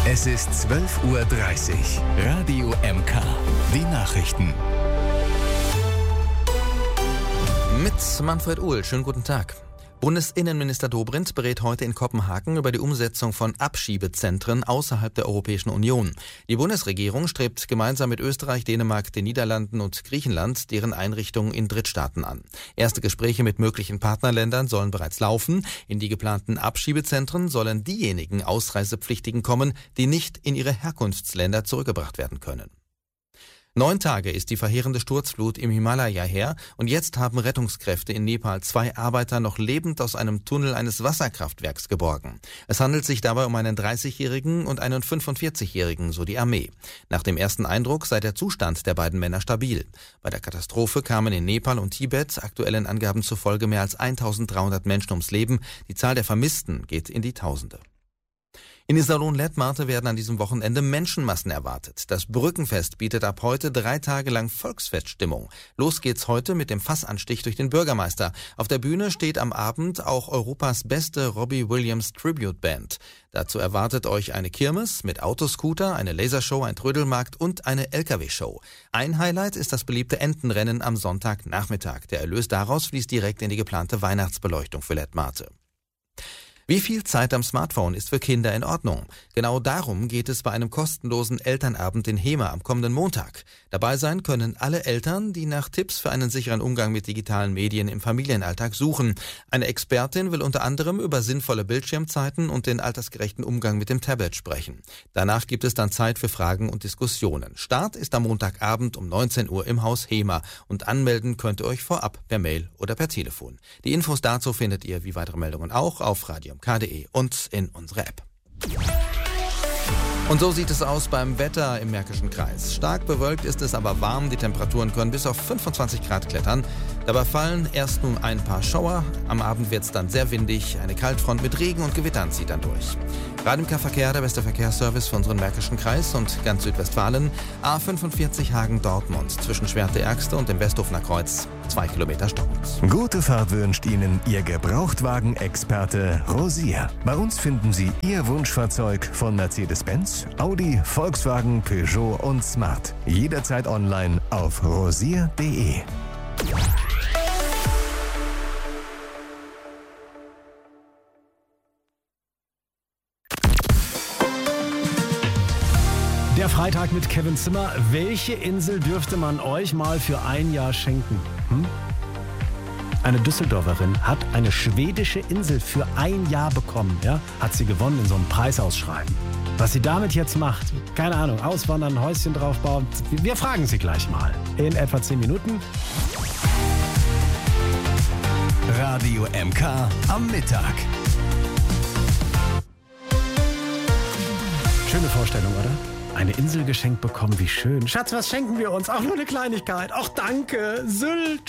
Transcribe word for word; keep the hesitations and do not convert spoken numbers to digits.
Es ist zwölf Uhr dreißig. Radio M K. Die Nachrichten. Mit Manfred Uhl. Schönen guten Tag. Bundesinnenminister Dobrindt berät heute in Kopenhagen über die Umsetzung von Abschiebezentren außerhalb der Europäischen Union. Die Bundesregierung strebt gemeinsam mit Österreich, Dänemark, den Niederlanden und Griechenland deren Einrichtungen in Drittstaaten an. Erste Gespräche mit möglichen Partnerländern sollen bereits laufen. In die geplanten Abschiebezentren sollen diejenigen Ausreisepflichtigen kommen, die nicht in ihre Herkunftsländer zurückgebracht werden können. Neun Tage ist die verheerende Sturzflut im Himalaya her und jetzt haben Rettungskräfte in Nepal zwei Arbeiter noch lebend aus einem Tunnel eines Wasserkraftwerks geborgen. Es handelt sich dabei um einen dreißigjährigen und einen fünfundvierzigjährigen, so die Armee. Nach dem ersten Eindruck sei der Zustand der beiden Männer stabil. Bei der Katastrophe kamen in Nepal und Tibet aktuellen Angaben zufolge mehr als eintausenddreihundert Menschen ums Leben. Die Zahl der Vermissten geht in die Tausende. In Iserlohn-Lettmate werden an diesem Wochenende Menschenmassen erwartet. Das Brückenfest bietet ab heute drei Tage lang Volksfeststimmung. Los geht's heute mit dem Fassanstich durch den Bürgermeister. Auf der Bühne steht am Abend auch Europas beste Robbie Williams Tribute Band. Dazu erwartet euch eine Kirmes mit Autoscooter, eine Lasershow, ein Trödelmarkt und eine L K W-Show. Ein Highlight ist das beliebte Entenrennen am Sonntagnachmittag. Der Erlös daraus fließt direkt in die geplante Weihnachtsbeleuchtung für Lettmate. Wie viel Zeit am Smartphone ist für Kinder in Ordnung? Genau darum geht es bei einem kostenlosen Elternabend in Hemer am kommenden Montag. Dabei sein können alle Eltern, die nach Tipps für einen sicheren Umgang mit digitalen Medien im Familienalltag suchen. Eine Expertin will unter anderem über sinnvolle Bildschirmzeiten und den altersgerechten Umgang mit dem Tablet sprechen. Danach gibt es dann Zeit für Fragen und Diskussionen. Start ist am Montagabend um neunzehn Uhr im Haus Hemer und anmelden könnt ihr euch vorab per Mail oder per Telefon. Die Infos dazu findet ihr wie weitere Meldungen auch auf radio m k punkt d e und in unserer App. Und so sieht es aus beim Wetter im Märkischen Kreis. Stark bewölkt ist es, aber warm. Die Temperaturen können bis auf fünfundzwanzig Grad klettern. Dabei fallen erst nun ein paar Schauer. Am Abend wird es dann sehr windig. Eine Kaltfront mit Regen und Gewittern zieht dann durch. Radio M K Verkehr, der beste Verkehrsservice für unseren Märkischen Kreis und ganz Südwestfalen. A fünfundvierzig Hagen-Dortmund zwischen Schwerte-Ärgste und dem Westhofener Kreuz. Zwei Kilometer stockend. Gute Fahrt wünscht Ihnen Ihr Gebrauchtwagen-Experte Rosier. Bei uns finden Sie Ihr Wunschfahrzeug von Mercedes-Benz, Audi, Volkswagen, Peugeot und Smart. Jederzeit online auf rosier punkt de. Der Freitag mit Kevin Zimmer. Welche Insel dürfte man euch mal für ein Jahr schenken? Hm? Eine Düsseldorferin hat eine schwedische Insel für ein Jahr bekommen. Ja? Hat sie gewonnen in so einem Preisausschreiben. Was sie damit jetzt macht, keine Ahnung, auswandern, ein Häuschen draufbauen. Wir fragen sie gleich mal. In etwa zehn Minuten. Radio M K am Mittag. Schöne Vorstellung, oder? Eine Insel geschenkt bekommen, wie schön. Schatz, was schenken wir uns? Auch nur eine Kleinigkeit. Ach, danke. Sylt.